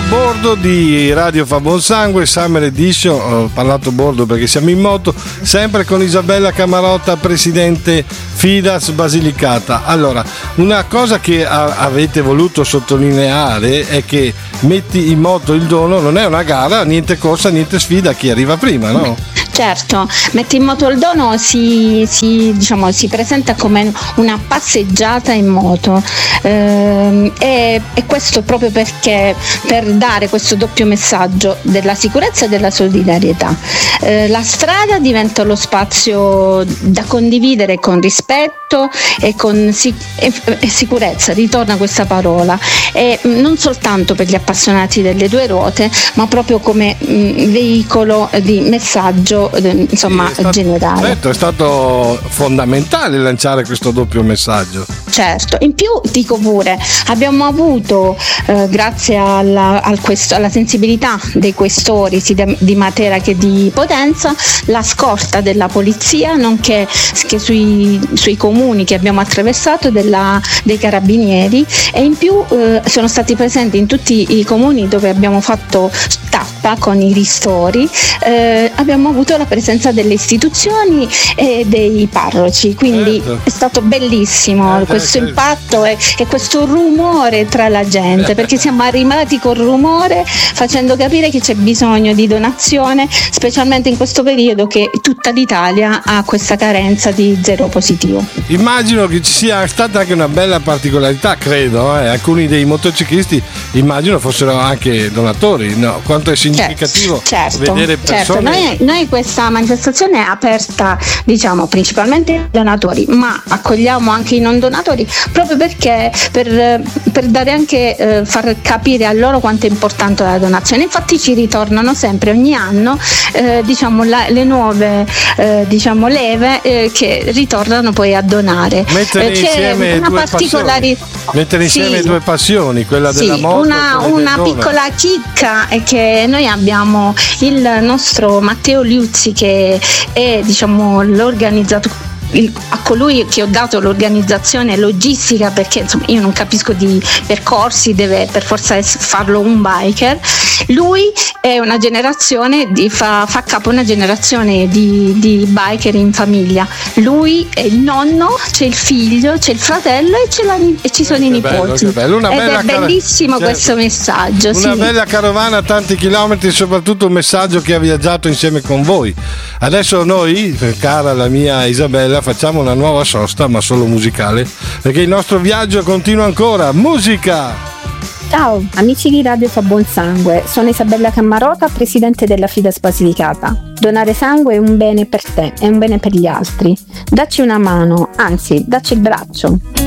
bordo di Radio Fa Buon Sangue, Summer Edition. Ho parlato bordo perché siamo in moto, sempre con Isabella Cammarotta, presidente Fidas Basilicata. Allora, una cosa che avete voluto sottolineare è che metti in moto il dono, non è una gara, niente corsa, niente sfida, chi arriva prima, no? Certo, Metti in moto il dono si presenta come una passeggiata in moto, e questo proprio perché per dare questo doppio messaggio della sicurezza e della solidarietà. La strada diventa lo spazio da condividere con rispetto e con sicurezza, ritorna questa parola, e non soltanto per gli appassionati delle due ruote, ma proprio come veicolo di messaggio generale. Certo, è stato fondamentale lanciare questo doppio messaggio. Certo, in più dico pure, abbiamo avuto grazie alla sensibilità dei questori sia di Matera che di Potenza la scorta della polizia, nonché che sui comuni che abbiamo attraversato dei carabinieri, e in più sono stati presenti in tutti i comuni dove abbiamo fatto tappa con i ristori, abbiamo avuto la presenza delle istituzioni e dei parroci, quindi è stato bellissimo questo impatto e questo rumore tra la gente, perché siamo arrivati col rumore facendo capire che c'è bisogno di donazione, specialmente in questo periodo che tutta l'Italia ha questa carenza di zero positivo. Immagino che ci sia stata anche una bella particolarità, credo, alcuni dei motociclisti immagino fossero anche donatori, no? Quanto è significativo vedere persone. Certo. Noi questa manifestazione è aperta principalmente ai donatori, ma accogliamo anche i non donatori, proprio perché per dare anche far capire a loro quanto è importante la donazione. Infatti ci ritornano sempre ogni anno le nuove leve che ritornano poi a donare. Mettere insieme due passioni, quella della moto, una piccola chicca è che noi abbiamo il nostro Matteo Liuzzi, che è l'organizzatore, a colui che ho dato l'organizzazione logistica, perché io non capisco di percorsi, deve per forza farlo un biker. Lui è una generazione fa capo a una generazione di biker in famiglia. Lui è il nonno, c'è il figlio, c'è il fratello e ci sono i nipoti. Bello. Ed è bellissimo questo messaggio. Una bella carovana a tanti chilometri, soprattutto un messaggio che ha viaggiato insieme con voi. Adesso noi, cara la mia Isabella, facciamo una nuova sosta, ma solo musicale, perché il nostro viaggio continua ancora. Musica! Ciao amici di Radio Fa Buon Sangue, sono Isabella Cammarotta, presidente della Fidas Basilicata. Donare sangue è un bene per te, è un bene per gli altri. Dacci una mano, anzi, dacci il braccio.